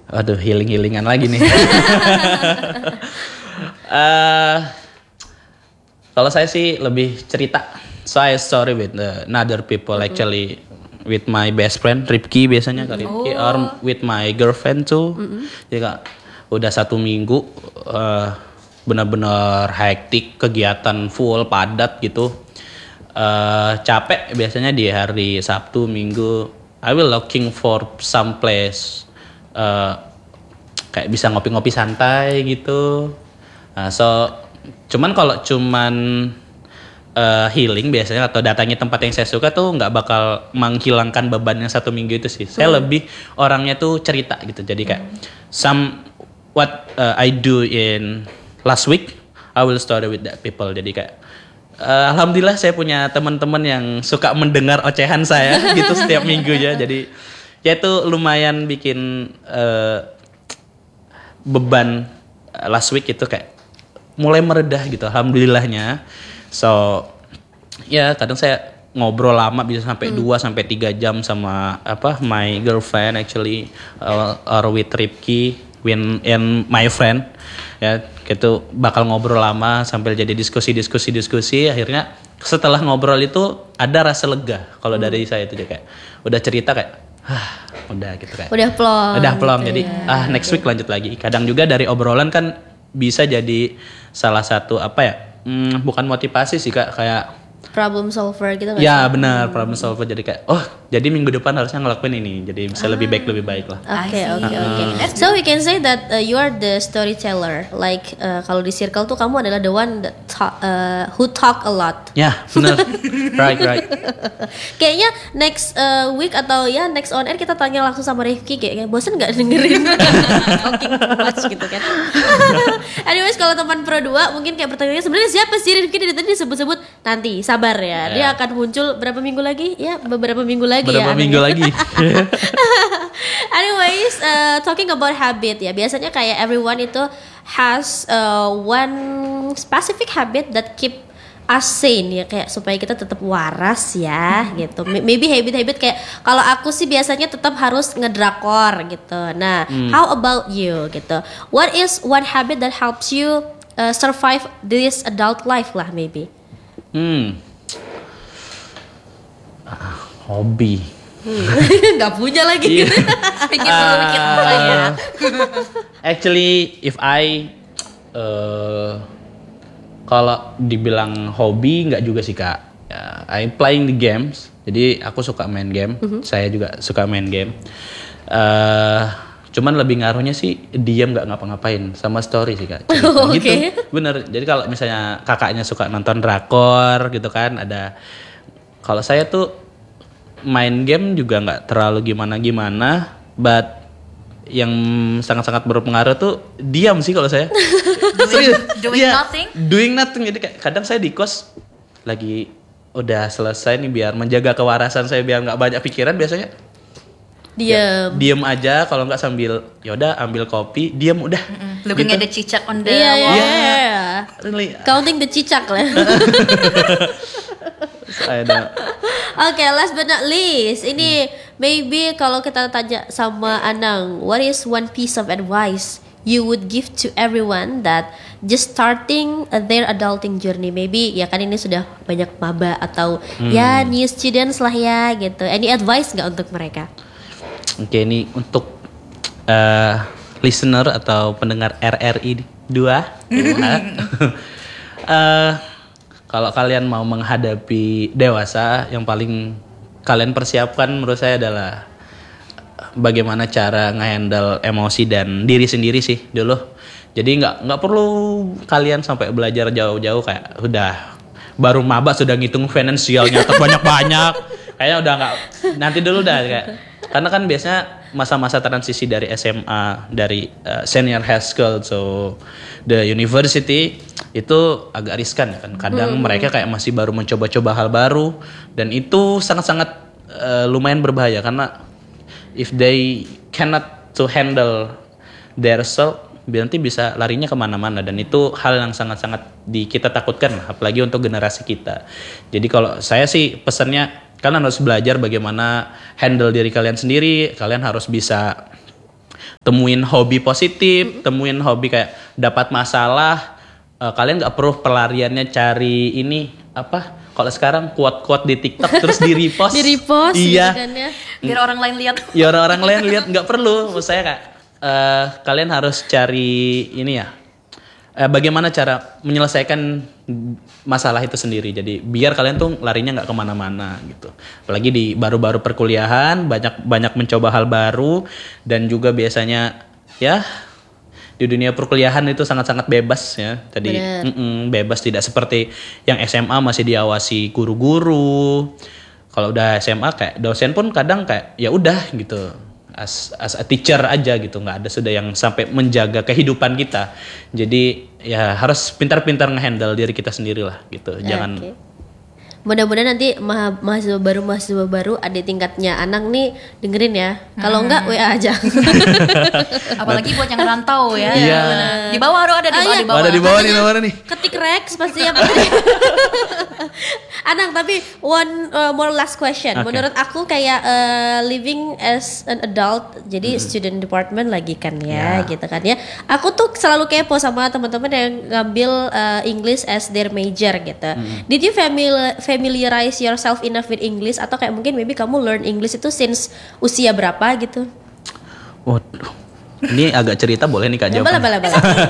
Aduh, healing-healingan lagi nih. Kalau saya sih lebih cerita. So I story with another people actually. With my best friend Ripki biasanya kali Ripki, or with my girlfriend too. Jadi Kak, udah 1 minggu benar-benar hektik, kegiatan full padat gitu. Capek biasanya di hari Sabtu Minggu. I will looking for some place kayak bisa ngopi-ngopi santai gitu. Cuman kalau healing biasanya atau datangi tempat yang saya suka tuh nggak bakal menghilangkan beban yang 1 minggu itu sih. Saya lebih orangnya tuh cerita gitu. Jadi kayak what I do in last week, I will story with that people. Jadi kayak alhamdulillah saya punya teman-teman yang suka mendengar ocehan saya gitu setiap minggunya. Jadi ya itu lumayan bikin beban last week itu kayak mulai meredah gitu alhamdulillahnya. So ya kadang saya ngobrol lama bisa sampai 2 sampai 3 jam sama my girlfriend actually or with Ripki and my friend ya, gitu bakal ngobrol lama sambil jadi diskusi akhirnya setelah ngobrol itu ada rasa lega kalau dari saya itu kayak udah cerita kayak udah gitu kayak udah plong gitu, jadi next week lanjut lagi. Kadang juga dari obrolan kan bisa jadi salah satu bukan motivasi sih Kak, kayak problem solver gitu gak ya sih? benar, problem solver. Jadi kayak jadi minggu depan harusnya ngelakuin ini, jadi bisa lebih baik lah. Oke. So we can say that you are the storyteller. Like kalau di circle tuh kamu adalah the one that who talk a lot. Ya benar. right. Kayaknya next week atau ya next on air kita tanya langsung sama Rifki kayak bosen nggak dengerin talking too much gitu kan. Anyways, kalau teman Pro 2 mungkin kayak pertanyaannya sebenarnya siapa sih Rifki dari tadi disebut-sebut, nanti sabar ya. Dia akan muncul berapa minggu lagi? Ya beberapa minggu lagi. Anyways, talking about habit ya. Biasanya kayak everyone itu has one specific habit that keep us sane ya, kayak supaya kita tetap waras ya gitu. Maybe habit kayak kalau aku sih biasanya tetap harus ngedrakor gitu. Nah, how about you gitu? What is one habit that helps you survive this adult life lah maybe? Hobi. Nggak punya lagi. Pikir apa ya? Actually, if I kalau dibilang hobi nggak juga sih Kak. I'm playing the games. Jadi aku suka main game. Saya juga suka main game. Cuman lebih ngaruhnya sih diam nggak ngapa-ngapain sama story sih Kak. Gitu. Bener. Jadi kalau misalnya kakaknya suka nonton drakor gitu kan, ada. Kalau saya tuh main game juga nggak terlalu gimana, but yang sangat-sangat berpengaruh tuh diam sih kalau saya. Doing nothing. Jadi kadang saya di kos lagi udah selesai nih, biar menjaga kewarasan saya biar nggak banyak pikiran, biasanya diam aja. Kalau nggak sambil yaudah ambil kopi, diam udah. Looking at the cicak on the wall. Really. Counting the cicak lah. Okay, last but not least, ini maybe kalau kita tanya sama Anang, what is one piece of advice you would give to everyone that just starting their adulting journey? Maybe ya kan ini sudah banyak maba atau ya new students lah ya gitu. Any advice nggak untuk mereka? Oke, ini untuk listener atau pendengar RRI 2. Kalau kalian mau menghadapi dewasa, yang paling kalian persiapkan menurut saya adalah bagaimana cara nge-handle emosi dan diri sendiri sih dulu. Jadi nggak perlu kalian sampai belajar jauh-jauh kayak udah baru maba sudah ngitung finansialnya banyak-banyak. Kayaknya udah nggak, nanti dulu dah kayak. Karena kan biasanya masa-masa transisi dari SMA, dari senior high school to the university itu agak riskan ya kan. Kadang mereka kayak masih baru mencoba-coba hal baru, dan itu sangat-sangat lumayan berbahaya karena if they cannot to handle their self, nanti bisa larinya kemana-mana, dan itu hal yang sangat-sangat kita takutkan lah, apalagi untuk generasi kita. Jadi kalau saya sih pesannya, kalian harus belajar bagaimana handle diri kalian sendiri. Kalian harus bisa temuin hobi positif, temuin hobi kayak dapat masalah, kalian nggak perlu pelariannya cari ini apa? Kalau sekarang quote-quote di TikTok terus di repost. Di repost iya. gitu kan ya. Biar orang lain lihat. Ya orang-orang lain lihat, nggak perlu. Maksud saya kayak kalian harus cari ini ya. Bagaimana cara menyelesaikan masalah itu sendiri. Jadi biar kalian tuh larinya nggak kemana-mana gitu. Apalagi di baru-baru perkuliahan banyak mencoba hal baru dan juga biasanya ya di dunia perkuliahan itu sangat-sangat bebas ya. Jadi bebas, tidak seperti yang SMA masih diawasi guru-guru. Kalau udah SMA kayak dosen pun kadang kayak ya udah gitu. As a teacher aja gitu, nggak ada sudah yang sampai menjaga kehidupan kita. Jadi ya harus pintar-pintar ngehandle diri kita sendiri lah gitu. Jangan. Okay. Mudah-mudahan nanti mahasiswa baru adik tingkatnya Anang nih dengerin ya. Kalau enggak WA aja. Apalagi buat yang rantau ya. Iya. Di bawah ada di bawah. Ada di bawah nih nomornya nih. Ketik Rex pasti ya. Anang, tapi one more last question. Okay. Menurut aku kayak living as an adult, jadi student department lagi kan ya, gitu kan ya. Aku tuh selalu kepo sama teman-teman yang ngambil English as their major gitu. Did you familiarize yourself enough with English, atau kayak mungkin maybe kamu learn English itu since usia berapa gitu? Waduh. Ini agak cerita boleh nih Kak jawaban. Boleh.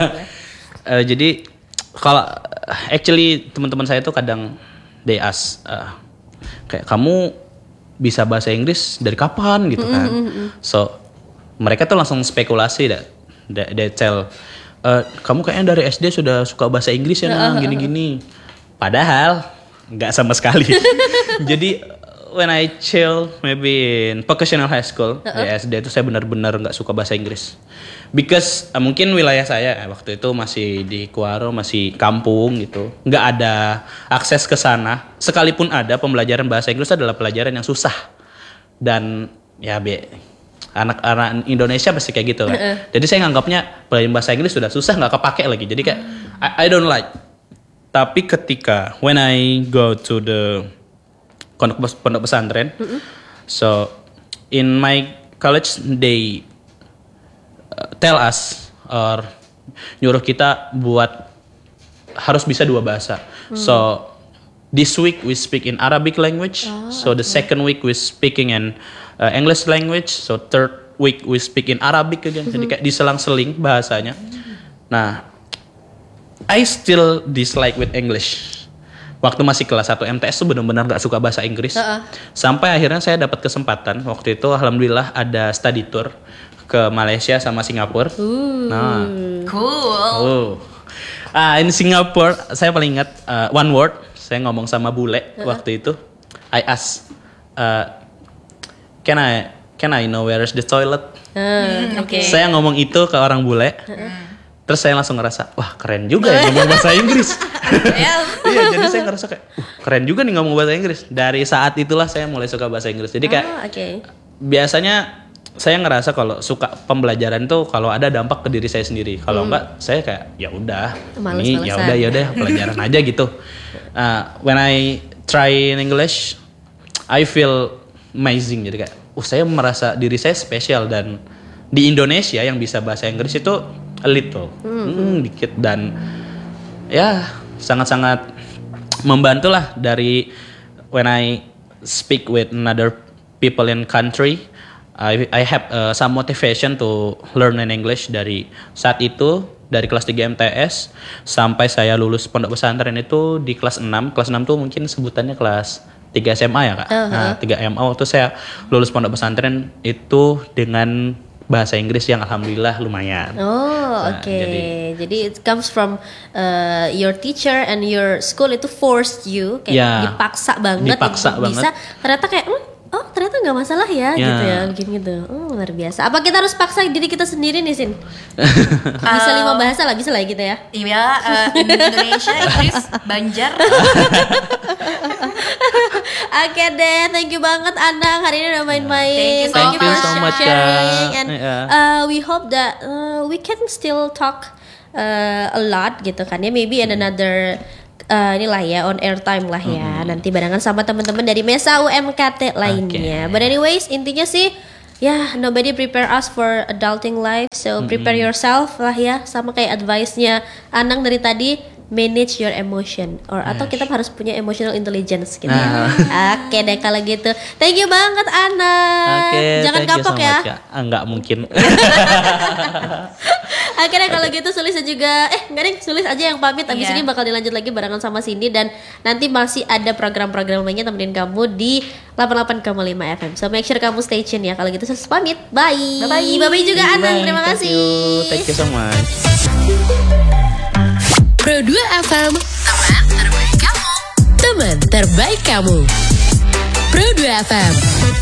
Jadi kalau actually teman-teman saya tuh kadang they ask kayak kamu bisa bahasa Inggris dari kapan gitu kan. So mereka tuh langsung spekulasi they tell kamu kayaknya dari SD sudah suka bahasa Inggris ya Nang, gini-gini. Padahal nggak sama sekali. Jadi when I chill maybe in vocational high school di SD itu saya benar-benar nggak suka bahasa Inggris. Because mungkin wilayah saya waktu itu masih di Kuaro, masih kampung gitu, nggak ada akses ke sana. Sekalipun ada, pembelajaran bahasa Inggris adalah pelajaran yang susah. Dan ya anak-anak Indonesia pasti kayak gitu kan. Jadi saya nganggapnya pelajaran bahasa Inggris sudah susah, nggak kepake lagi. Jadi kayak I don't like. Tapi ketika when I go to the pondok pesantren, so in my college they tell us or nyuruh kita buat harus bisa 2 bahasa. So this week we speak in Arabic language. So the second week we speaking in English language. So third week we speak in Arabic again. Jadi kayak diselang-seling bahasanya. Nah, I still dislike with English. Waktu masih kelas 1 MTS tuh benar-benar gak suka bahasa Inggris. Sampai akhirnya saya dapat kesempatan. Waktu itu alhamdulillah ada study tour ke Malaysia sama Singapura. Nah, Cool. In Singapura saya paling ingat one word. Saya ngomong sama bule waktu itu. I ask, can I know where is the toilet? Okay. Saya ngomong itu ke orang bule. Terus saya langsung ngerasa, wah keren juga ya ngomong bahasa Inggris. Iya, jadi saya ngerasa kayak, keren juga nih ngomong bahasa Inggris. Dari saat itulah saya mulai suka bahasa Inggris. Jadi kayak biasanya saya ngerasa kalau suka pembelajaran tuh kalau ada dampak ke diri saya sendiri. Kalau enggak, saya kayak ya udah, ini ya udah pelajaran aja gitu. When I try in English, I feel amazing. Jadi kayak, saya merasa diri saya spesial dan di Indonesia yang bisa bahasa Inggris itu a little, dikit, dan ya sangat-sangat membantu lah dari when I speak with another people in country. I have some motivation to learn in English dari saat itu, dari kelas 3 MTS sampai saya lulus pondok pesantren itu di kelas 6. Kelas 6 tuh mungkin sebutannya kelas 3 SMA ya Kak. Nah, 3 MA waktu saya lulus pondok pesantren itu dengan bahasa Inggris yang alhamdulillah lumayan. Oke. Jadi it comes from your teacher and your school itu forced you kayak dipaksa banget untuk bisa. Ternyata kayak ternyata nggak masalah ya gitu ya, gitu. Luar biasa. Apa kita harus paksa diri kita sendiri nih Sin? Bisa 5 bahasa lah, bisa lah gitu ya. Iya, Indonesia, Inggris, Banjar. Oke deh, thank you banget Anang hari ini udah main-main. Thank you so much sharing. And we hope that we can still talk a lot gitu kan ya. Maybe in another inilah ya, on air time lah ya. Nanti barengan sama teman-teman dari Mesa UMKT lainnya. But anyways, intinya sih ya nobody prepare us for adulting life, so prepare yourself lah ya, sama kayak advice-nya Anang dari tadi, manage your emotion atau kita harus punya emotional intelligence gitu ya. Oke deh kalau gitu. Thank you banget Anang. Jangan kapok ya. Enggak mungkin. Akhirnya kalau gitu Sulis juga enggak deh, Sulis aja yang pamit. Abis ini bakal dilanjut lagi barengan sama Cindy, dan nanti masih ada program-program lainnya temenin kamu di 88,5 FM. So make sure kamu stay tune ya. Kalau gitu Sulis pamit. Bye. Bye juga Anang. Terima kasih. Thank you so much. Pro 2 FM, teman terbaik kamu. Teman terbaik kamu. Pro 2 FM.